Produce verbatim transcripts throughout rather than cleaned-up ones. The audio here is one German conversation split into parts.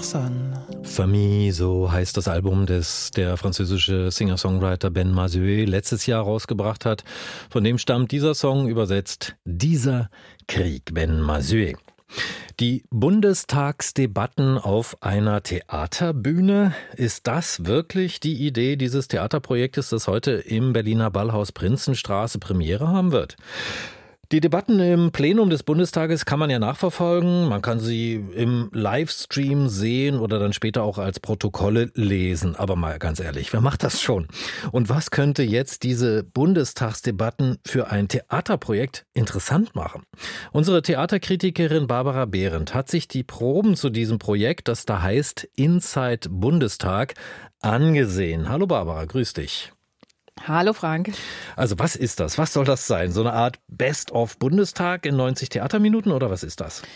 Sun. Famille, so heißt das Album, das der französische Singer-Songwriter Ben Mazué letztes Jahr rausgebracht hat. Von dem stammt dieser Song, übersetzt Dieser Krieg, Ben Mazué. Die Bundestagsdebatten auf einer Theaterbühne, ist das wirklich die Idee dieses Theaterprojektes, das heute im Berliner Ballhaus Prinzenstraße Premiere haben wird? Die Debatten im Plenum des Bundestages kann man ja nachverfolgen. Man kann sie im Livestream sehen oder dann später auch als Protokolle lesen. Aber mal ganz ehrlich, wer macht das schon? Und was könnte jetzt diese Bundestagsdebatten für ein Theaterprojekt interessant machen? Unsere Theaterkritikerin Barbara Behrendt hat sich die Proben zu diesem Projekt, das da heißt Inside Bundestag, angesehen. Hallo Barbara, grüß dich. Hallo Frank. Also was ist das? Was soll das sein? So eine Art Best-of-Bundestag in neunzig Theaterminuten oder was ist das?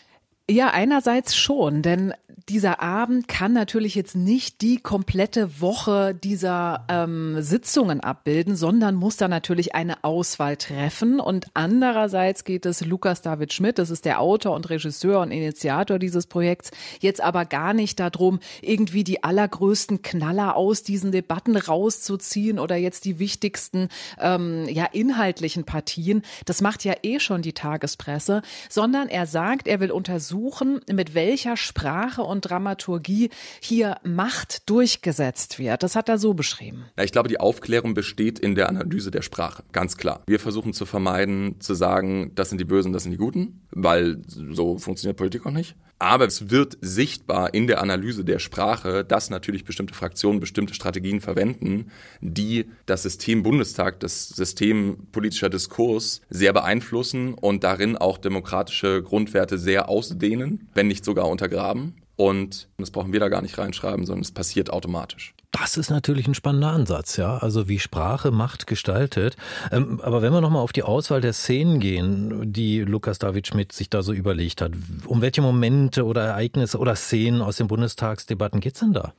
Ja, einerseits schon, denn dieser Abend kann natürlich jetzt nicht die komplette Woche dieser ähm, Sitzungen abbilden, sondern muss da natürlich eine Auswahl treffen. Und andererseits geht es Lukas David Schmidt, das ist der Autor und Regisseur und Initiator dieses Projekts, jetzt aber gar nicht darum, irgendwie die allergrößten Knaller aus diesen Debatten rauszuziehen oder jetzt die wichtigsten ähm, ja inhaltlichen Partien. Das macht ja eh schon die Tagespresse, sondern er sagt, er will untersuchen, mit welcher Sprache und Dramaturgie hier Macht durchgesetzt wird. Das hat er so beschrieben. Ich glaube, die Aufklärung besteht in der Analyse der Sprache, ganz klar. Wir versuchen zu vermeiden, zu sagen, das sind die Bösen, das sind die Guten, weil so funktioniert Politik auch nicht. Aber es wird sichtbar in der Analyse der Sprache, dass natürlich bestimmte Fraktionen bestimmte Strategien verwenden, die das System Bundestag, das System politischer Diskurs sehr beeinflussen und darin auch demokratische Grundwerte sehr ausdehnen, wenn nicht sogar untergraben. Und das brauchen wir da gar nicht reinschreiben, sondern es passiert automatisch. Das ist natürlich ein spannender Ansatz, ja. Also wie Sprache Macht gestaltet. Ähm, aber wenn wir nochmal auf die Auswahl der Szenen gehen, die Lukas David Schmidt sich da so überlegt hat, um welche Momente oder Ereignisse oder Szenen aus den Bundestagsdebatten geht's denn da?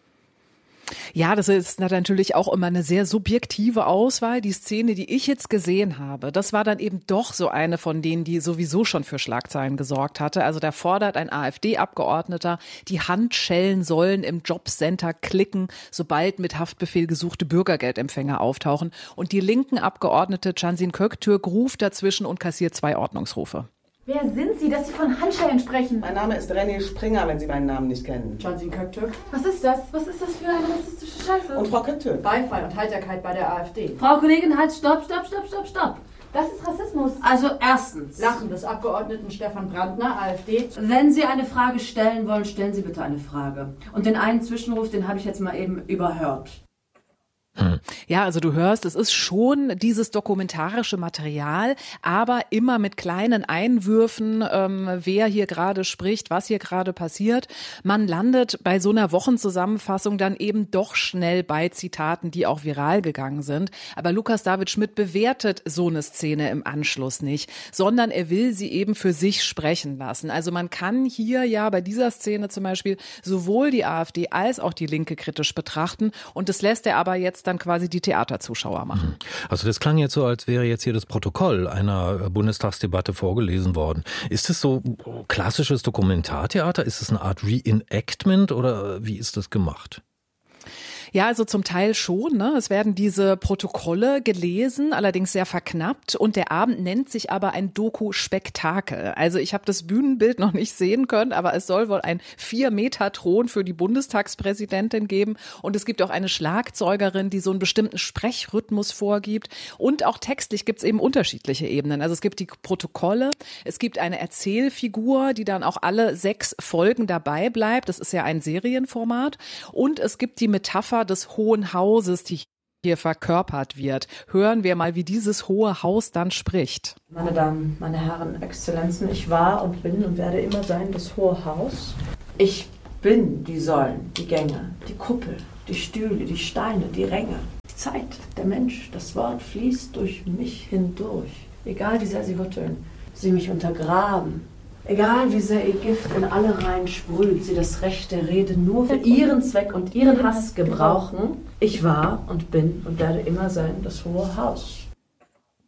Ja, das ist natürlich auch immer eine sehr subjektive Auswahl. Die Szene, die ich jetzt gesehen habe, das war dann eben doch so eine von denen, die sowieso schon für Schlagzeilen gesorgt hatte. Also da fordert ein AfD-Abgeordneter, die Handschellen sollen im Jobcenter klicken, sobald mit Haftbefehl gesuchte Bürgergeldempfänger auftauchen. Und die linken Abgeordnete Cansin Köktürk ruft dazwischen und kassiert zwei Ordnungsrufe. Wer sind Sie, dass Sie von Handschellen sprechen? Mein Name ist René Springer, wenn Sie meinen Namen nicht kennen. Cansin Köktürk. Was ist das? Was ist das für eine rassistische Scheiße? Und Frau Köktürk. Beifall und Heiterkeit bei der AfD. Frau Kollegin, halt, stopp, stopp, stopp, stopp, stopp. Das ist Rassismus. Also erstens, Lachen des Abgeordneten Stefan Brandner, AfD. Wenn Sie eine Frage stellen wollen, stellen Sie bitte eine Frage. Und den einen Zwischenruf, den habe ich jetzt mal eben überhört. Ja, also du hörst, es ist schon dieses dokumentarische Material, aber immer mit kleinen Einwürfen, ähm, wer hier gerade spricht, was hier gerade passiert. Man landet bei so einer Wochenzusammenfassung dann eben doch schnell bei Zitaten, die auch viral gegangen sind. Aber Lukas David Schmidt bewertet so eine Szene im Anschluss nicht, sondern er will sie eben für sich sprechen lassen. Also man kann hier ja bei dieser Szene zum Beispiel sowohl die AfD als auch die Linke kritisch betrachten und das lässt er aber jetzt dann quasi die Theaterzuschauer machen. Also das klang jetzt so, als wäre jetzt hier das Protokoll einer Bundestagsdebatte vorgelesen worden. Ist es so klassisches Dokumentartheater? Ist es eine Art Reenactment oder wie ist das gemacht? Ja, also zum Teil schon, ne? Es werden diese Protokolle gelesen, allerdings sehr verknappt und der Abend nennt sich aber ein Doku-Spektakel. Also ich habe das Bühnenbild noch nicht sehen können, aber es soll wohl ein vier Meter Thron für die Bundestagspräsidentin geben und es gibt auch eine Schlagzeugerin, die so einen bestimmten Sprechrhythmus vorgibt und auch textlich gibt's eben unterschiedliche Ebenen. Also es gibt die Protokolle, es gibt eine Erzählfigur, die dann auch alle sechs Folgen dabei bleibt. Das ist ja ein Serienformat und es gibt die Metapher des Hohen Hauses, die hier verkörpert wird. Hören wir mal, wie dieses Hohe Haus dann spricht. Meine Damen, meine Herren, Exzellenzen, ich war und bin und werde immer sein das Hohe Haus. Ich bin die Säulen, die Gänge, die Kuppel, die Stühle, die Steine, die Ränge. Die Zeit, der Mensch, das Wort fließt durch mich hindurch. Egal wie sehr sie rütteln, sie mich untergraben. Egal wie sehr ihr Gift in alle Reihen sprüht, sie das Recht der Rede nur für ihren Zweck und ihren Hass gebrauchen. Ich war und bin und werde immer sein das Hohe Haus.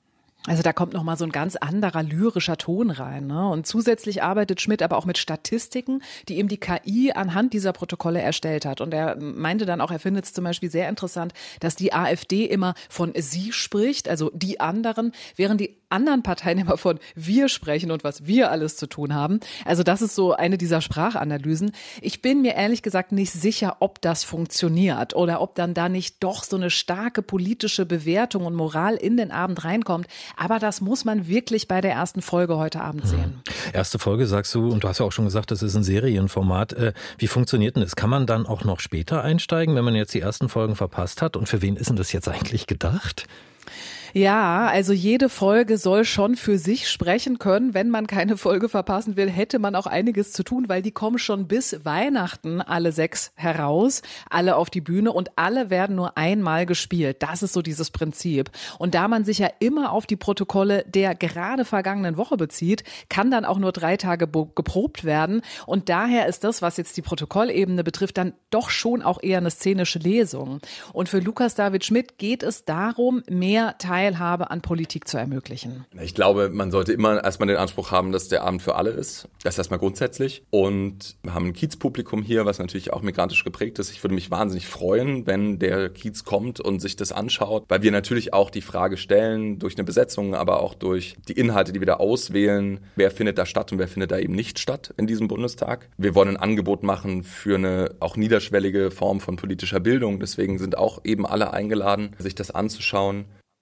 Also da kommt nochmal so ein ganz anderer lyrischer Ton rein. Ne? Und zusätzlich arbeitet Schmidt aber auch mit Statistiken, die ihm die K I anhand dieser Protokolle erstellt hat. Und er meinte dann auch, er findet es zum Beispiel sehr interessant, dass die AfD immer von sie spricht, also die anderen, während die anderen Parteien immer von wir sprechen und was wir alles zu tun haben. Also das ist so eine dieser Sprachanalysen. Ich bin mir ehrlich gesagt nicht sicher, ob das funktioniert oder ob dann da nicht doch so eine starke politische Bewertung und Moral in den Abend reinkommt. Aber das muss man wirklich bei der ersten Folge heute Abend sehen. Erste Folge sagst du, und du hast ja auch schon gesagt, das ist ein Serienformat. Wie funktioniert denn das? Kann man dann auch noch später einsteigen, wenn man jetzt die ersten Folgen verpasst hat? Und für wen ist denn das jetzt eigentlich gedacht? Ja, also jede Folge soll schon für sich sprechen können. Wenn man keine Folge verpassen will, hätte man auch einiges zu tun, weil die kommen schon bis Weihnachten alle sechs heraus, alle auf die Bühne und alle werden nur einmal gespielt. Das ist so dieses Prinzip. Und da man sich ja immer auf die Protokolle der gerade vergangenen Woche bezieht, kann dann auch nur drei Tage geprobt werden. Und daher ist das, was jetzt die Protokollebene betrifft, dann doch schon auch eher eine szenische Lesung. Und für Lukas David Schmidt geht es darum, mehr Teilhabe Teilhabe an Politik zu ermöglichen. Ich glaube, man sollte immer erstmal den Anspruch haben, dass der Abend für alle ist. Das ist erstmal grundsätzlich. Und wir haben ein Kiezpublikum hier, was natürlich auch migrantisch geprägt ist. Ich würde mich wahnsinnig freuen, wenn der Kiez kommt und sich das anschaut, weil wir natürlich auch die Frage stellen, durch eine Besetzung, aber auch durch die Inhalte, die wir da auswählen, wer findet da statt und wer findet da eben nicht statt in diesem Bundestag. Wir wollen ein Angebot machen für eine auch niederschwellige Form von politischer Bildung. Deswegen sind auch eben alle eingeladen, sich das anzuschauen.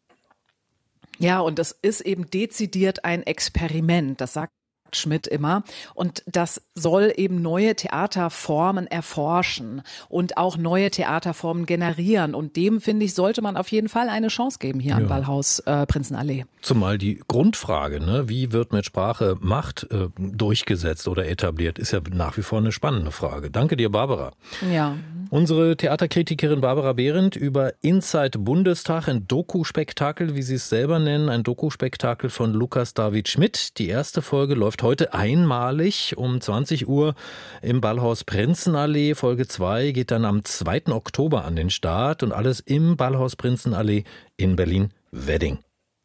Ja, und das ist eben dezidiert ein Experiment, das sagt Schmidt immer. Und das soll eben neue Theaterformen erforschen und auch neue Theaterformen generieren. Und dem, finde ich, sollte man auf jeden Fall eine Chance geben hier ja. am Ballhaus äh, Prinzenallee. Zumal die Grundfrage, ne, wie wird mit Sprache Macht äh, durchgesetzt oder etabliert, ist ja nach wie vor eine spannende Frage. Danke dir, Barbara. Ja. Unsere Theaterkritikerin Barbara Behrendt über Inside Bundestag, ein Doku-Spektakel, wie sie es selber nennen, ein Doku-Spektakel von Lukas David Schmidt. Die erste Folge läuft heute einmalig um zwanzig Uhr im Ballhaus Prinzenallee. Folge zwei geht dann am zweiten Oktober an den Start und alles im Ballhaus Prinzenallee in Berlin-Wedding.